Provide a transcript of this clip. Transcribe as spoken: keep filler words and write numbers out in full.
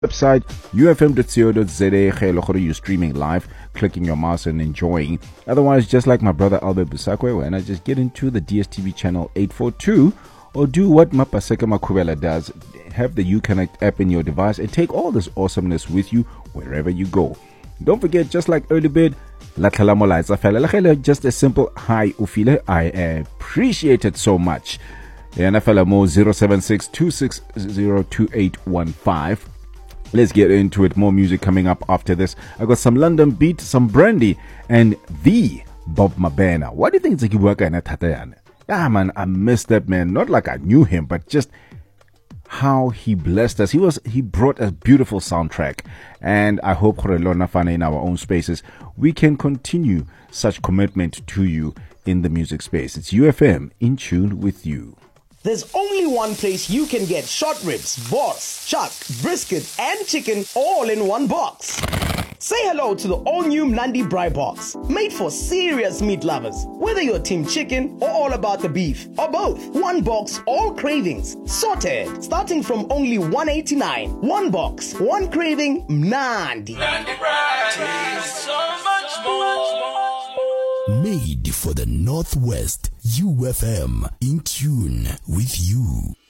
website u f m dot co dot z a. You're streaming live, clicking your mouse and enjoying. Otherwise, just like my brother Albert Busakwe, when I just get into the D S T V channel eight forty-two, or do what Mapaseka Makubela does, have the Uconnect app in your device and take all this awesomeness with you wherever you go. Don't forget, just like early bid, just a simple hi ufile. I appreciate it so much. Mo zero seven six two six zero two eight one five. Let's get into it. More music coming up after this. I got some London beat, some brandy, and the Bob Mabena. What do you think is work in Tatayan? Yeah, man, I missed that man. Not like I knew him, but just how he blessed us. He was he brought a beautiful soundtrack, and I hope Nafana in our own spaces we can continue such commitment to you in the music space. It's U F M in tune with you. There's only one place you can get short ribs, boss, chuck, brisket, and chicken all in one box. Say hello to the all-new Mnandi Braai Box, made for serious meat lovers. Whether you're team chicken or all about the beef, or both, one box, all cravings, sorted, starting from only one eighty-nine. One box, one craving, Mnandi. Mnandi Braai, tastes so much more. Made for the Northwest, U F M, in tune with you.